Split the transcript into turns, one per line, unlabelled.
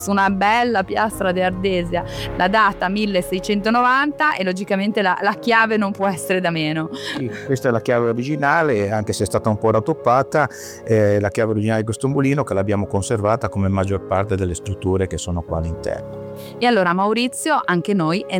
su una bella piastra di ardesia, la data 1690 e logicamente la chiave non può essere da meno.
Sì, questa è la chiave originale, anche se è stata un po' rattoppata, la chiave originale di questo mulino che l'abbiamo conservata come maggior parte delle strutture che sono qua all'interno.
E allora Maurizio, anche noi